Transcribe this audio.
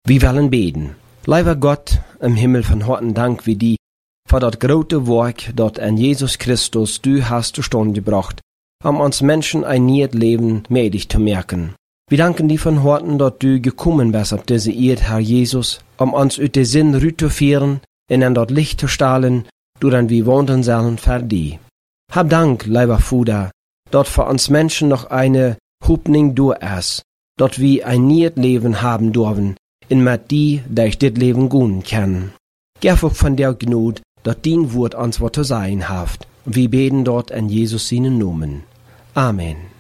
Wir wollen beten. Lieber Gott, im Himmel von harten Dank wie die, für das große Werk, das an Jesus Christus du hast zustande gebracht, um uns Menschen ein neues Leben möglich zu merken. Wir danken dir von harten, dass du gekommen bist auf diese Erde, Herr Jesus, um uns aus der Sinn rüberzuführen, in das Licht zu strahlen, dann wir wohnen sollen für dich. Hab Dank, lieber Vater, dass für uns Menschen noch eine Hoffnung da ist, dass wir ein neues Leben haben dürfen, in mit die durch das Leben gehen können. Gib auch von der Gnade, dass dein Wort uns was zu sein haft. Wir beten dort in Jesus seinen Namen. Amen.